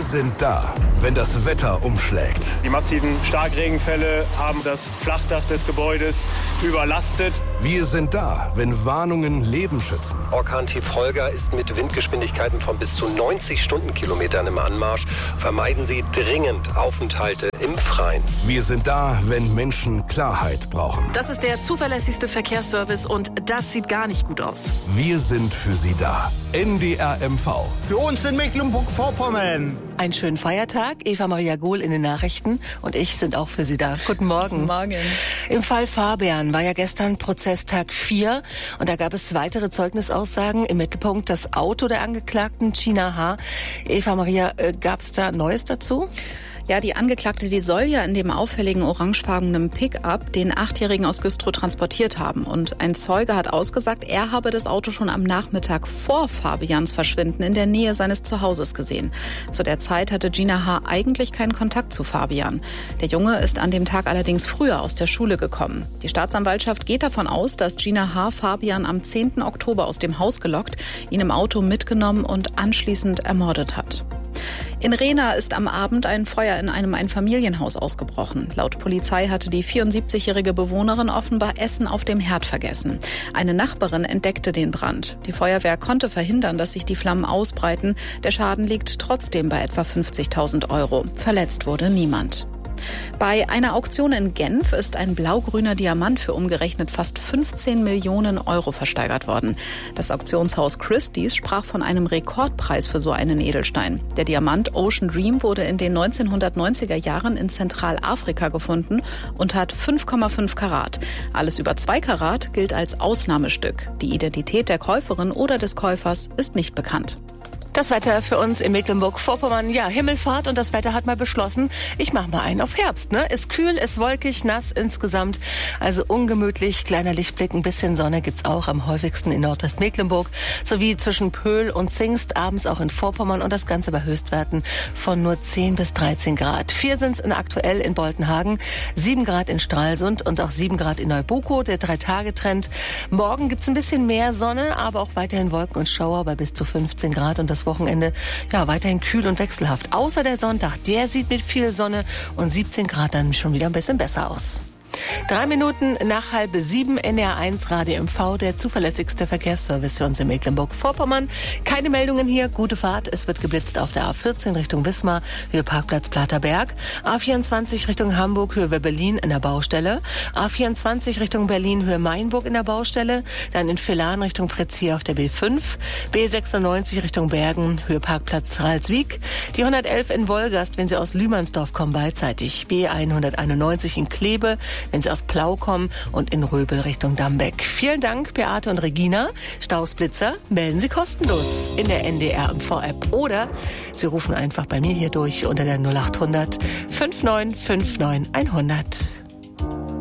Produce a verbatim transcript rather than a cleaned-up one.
Wir sind da, wenn das Wetter umschlägt. Die massiven Starkregenfälle haben das Flachdach des Gebäudes überlastet. Wir sind da, wenn Warnungen Leben schützen. Orkan-Tief Holger ist mit Windgeschwindigkeiten von bis zu neunzig Stundenkilometern im Anmarsch. Vermeiden Sie dringend Aufenthalte im Freien. Wir sind da, wenn Menschen Klarheit brauchen. Das ist der zuverlässigste Verkehrsservice und das sieht gar nicht gut aus. Wir sind für Sie da. N D R M V. Für uns in Mecklenburg-Vorpommern. Einen schönen Feiertag. Eva Maria Gohl in den Nachrichten und ich sind auch für Sie da. Guten Morgen. Guten Morgen. Im Fall Fabian war ja gestern Prozesstag vier und da gab es weitere Zeugnisaussagen. Im Mittelpunkt das Auto der Angeklagten, Gina H. Eva Maria, äh, gab es da Neues dazu? Ja, die Angeklagte, die soll ja in dem auffälligen orangefarbenen Pickup den Achtjährigen aus Güstrow transportiert haben. Und ein Zeuge hat ausgesagt, er habe das Auto schon am Nachmittag vor Fabians Verschwinden in der Nähe seines Zuhauses gesehen. Zu der Zeit hatte Gina H. eigentlich keinen Kontakt zu Fabian. Der Junge ist an dem Tag allerdings früher aus der Schule gekommen. Die Staatsanwaltschaft geht davon aus, dass Gina H. Fabian am zehnten Oktober aus dem Haus gelockt, ihn im Auto mitgenommen und anschließend ermordet hat. In Rehna ist am Abend ein Feuer in einem Einfamilienhaus ausgebrochen. Laut Polizei hatte die vierundsiebzigjährige Bewohnerin offenbar Essen auf dem Herd vergessen. Eine Nachbarin entdeckte den Brand. Die Feuerwehr konnte verhindern, dass sich die Flammen ausbreiten. Der Schaden liegt trotzdem bei etwa fünfzigtausend Euro. Verletzt wurde niemand. Bei einer Auktion in Genf ist ein blau-grüner Diamant für umgerechnet fast fünfzehn Millionen Euro versteigert worden. Das Auktionshaus Christie's sprach von einem Rekordpreis für so einen Edelstein. Der Diamant Ocean Dream wurde in den neunzehnhundertneunziger Jahren in Zentralafrika gefunden und hat fünf Komma fünf Karat. Alles über zwei Karat gilt als Ausnahmestück. Die Identität der Käuferin oder des Käufers ist nicht bekannt. Das Wetter für uns in Mecklenburg-Vorpommern, ja, Himmelfahrt und das Wetter hat mal beschlossen, ich mache mal einen auf Herbst, ne? Ist kühl, ist wolkig, nass insgesamt, also ungemütlich, kleiner Lichtblick, ein bisschen Sonne gibt's auch am häufigsten in Nordwestmecklenburg, sowie zwischen Pöhl und Zingst, abends auch in Vorpommern und das Ganze bei Höchstwerten von nur zehn bis dreizehn Grad. Vier sind's in aktuell in Boltenhagen, sieben Grad in Stralsund und auch sieben Grad in Neubukow, der Drei-Tage-Trend. Morgen gibt's ein bisschen mehr Sonne, aber auch weiterhin Wolken und Schauer bei bis zu fünfzehn Grad und das Wochenende ja weiterhin kühl und wechselhaft. Außer der Sonntag, der sieht mit viel Sonne und siebzehn Grad dann schon wieder ein bisschen besser aus. Drei Minuten nach halb sieben, N D R eins Radio M V, der zuverlässigste Verkehrsservice für uns in Mecklenburg-Vorpommern. Keine Meldungen hier, gute Fahrt. Es wird geblitzt auf der A vierzehn Richtung Wismar, Höhe Parkplatz Platerberg. A vierundzwanzig Richtung Hamburg, Höhe Berlin in der Baustelle. A vierundzwanzig Richtung Berlin, Höhe Mainburg in der Baustelle. Dann in Villaren Richtung Pretzier auf der B fünf. B sechsundneunzig Richtung Bergen, Höhe Parkplatz Ralswiek. Die hundertelf in Wolgast, wenn Sie aus Lühmannsdorf kommen, beidseitig. B hunderteinundneunzig in Klebe, wenn Sie aus Plau kommen und in Röbel Richtung Dambeck. Vielen Dank, Beate und Regina. Stausblitzer melden Sie kostenlos in der N D R M V-App oder Sie rufen einfach bei mir hier durch unter der null acht hundert fünfundneunzig neunundfünfzig hundert.